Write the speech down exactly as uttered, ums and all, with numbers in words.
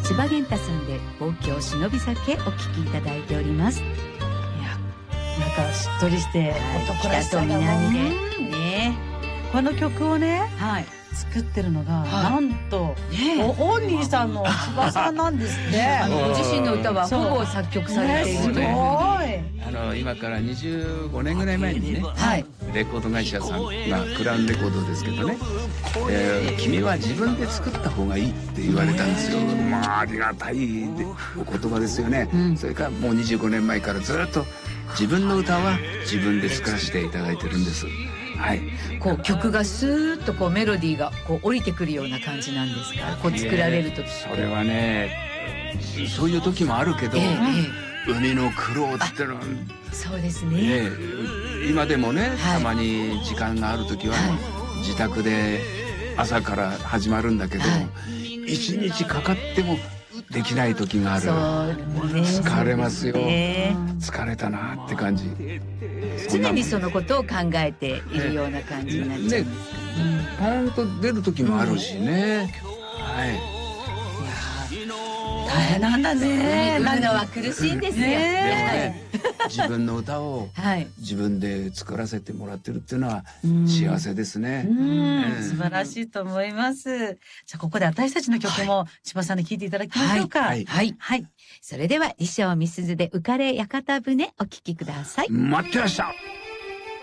千葉玄太さんで望郷忍び酒お聴きいただいております。いや、 なんかしっとりして男らしさが北と南でね。 この曲をね、 はい。 作ってるのが、 はい、 なんと、 ね、 ご本人さんの千葉さんなんですってあのご自身の歌はほぼ作曲されているという、 ね、 あの今からにじゅうごねんぐらい前にね、 はい、 レコード会社さん、まあ、クラウンレコードですけどね、えー、君は自分で作った方がいいって言われたんですよ。まあありがたいお言葉ですよね、うん、それからもうにじゅうごねんまえからずっと自分の歌は自分で作らせていただいてるんです。はい、 こう曲がスーッとこうメロディーがこう降りてくるような感じなんですか、こう作られる時って。 それはね、そういう時もあるけど、えー、生みの苦労ってのはそうですね、 えー、今でもね、はい、たまに時間がある時は、はい、自宅で朝から始まるんだけど、はい、一日かかってもできない時がある。そう、ね、疲れますよ、ね、疲れたなって感じ。 常にそのことを考えているような感じになっちゃうんですかね。 ね、ポーンと出る時もあるしね、うん、はい。 大変なんだね。 歌うのは苦しいんですよ、ね、 でもね、自分の歌を自分で作らせてもらってるっていうのは幸せですね。 うんうん、素晴らしいと思います。じゃあここで私たちの曲も千葉さんに聴いていただきましょうか。はい、 はい、はい、それでは衣装みすずで浮かれ屋形船お聴きください。 待ってました。